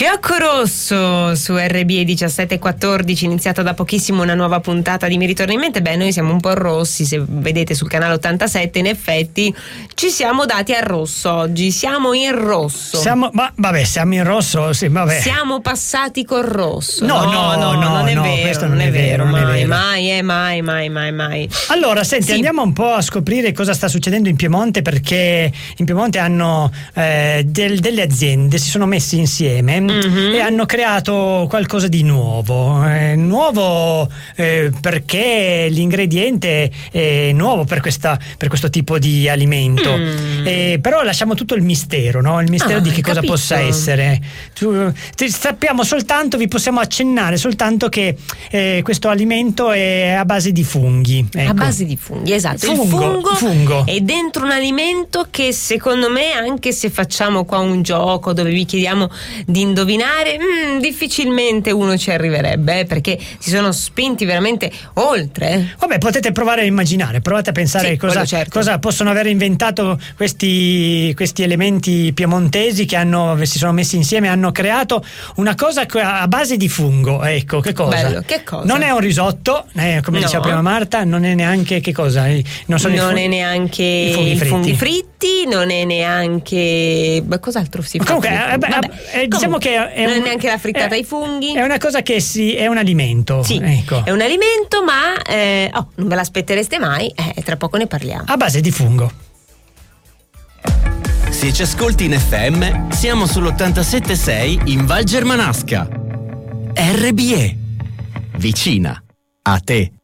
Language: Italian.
Fiocco Rosso su RBE 1714, iniziata da pochissimo una nuova puntata di Mi ritorna in mente. Beh, noi siamo un po' rossi, se vedete sul canale 87, in effetti ci siamo dati al rosso oggi, siamo in rosso. Siamo in rosso, sì, vabbè. Siamo passati col rosso. No, non è vero, questo non è vero, mai. Allora, senti, sì. Andiamo un po' a scoprire cosa sta succedendo in Piemonte, perché in Piemonte hanno delle aziende, si sono messi insieme e hanno creato qualcosa di nuovo. Perché l'ingrediente è nuovo per questo tipo di alimento. Però lasciamo tutto il mistero, no? Il mistero di che cosa possa essere. Sappiamo soltanto, vi possiamo accennare soltanto che questo alimento è a base di funghi. Ecco. A base di funghi, esatto. Il fungo è dentro un alimento che, secondo me, anche se facciamo qua un gioco dove vi chiediamo di indovinare, difficilmente uno ci arriverebbe, perché si sono spinti veramente oltre. Vabbè, potete provare a immaginare, provate a pensare cosa possono aver inventato questi elementi piemontesi che si sono messi insieme e hanno creato una cosa a base di fungo. Ecco, che cosa? Bello, che cosa? Non è un risotto, come diceva prima Marta, non è neanche che cosa? Non è neanche i funghi fritti, non è neanche cos'altro si fa? Comunque, diciamo che non è neanche la frittata ai funghi. È una cosa che è un alimento. Sì, ecco. È un alimento, ma non ve l'aspettereste mai, tra poco ne parliamo. A base di fungo. Se ci ascolti in FM, siamo sull'87.6 in Val Germanasca. RBE, vicina a te.